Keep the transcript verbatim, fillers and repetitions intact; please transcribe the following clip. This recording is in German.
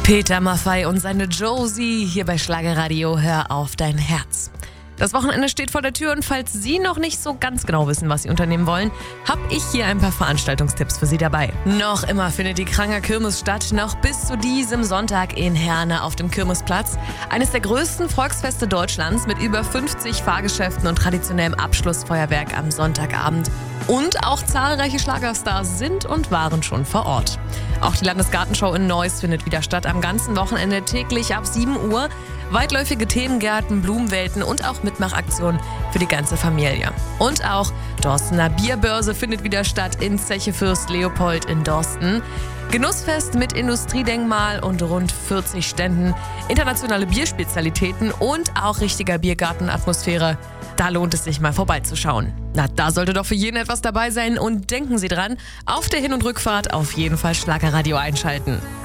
Peter Maffay und seine Josie hier bei Schlagerradio. Hör auf dein Herz. Das Wochenende steht vor der Tür und falls Sie noch nicht so ganz genau wissen, was Sie unternehmen wollen, habe ich hier ein paar Veranstaltungstipps für Sie dabei. Noch immer findet die Kranger Kirmes statt, noch bis zu diesem Sonntag in Herne auf dem Kirmesplatz. Eines der größten Volksfeste Deutschlands mit über fünfzig Fahrgeschäften und traditionellem Abschlussfeuerwerk am Sonntagabend. Und auch zahlreiche Schlagerstars sind und waren schon vor Ort. Auch die Landesgartenshow in Neuss findet wieder statt am ganzen Wochenende täglich ab sieben Uhr. Weitläufige Themengärten, Blumenwelten und auch Mitmachaktionen für die ganze Familie. Und auch Dorstener Bierbörse findet wieder statt in Zeche Fürst Leopold in Dorsten. Genussfest mit Industriedenkmal und rund vierzig Ständen, internationale Bierspezialitäten und auch richtiger Biergartenatmosphäre. Da lohnt es sich mal vorbeizuschauen. Na, da sollte doch für jeden etwas dabei sein und denken Sie dran, auf der Hin- und Rückfahrt auf jeden Fall Schlagerradio einschalten.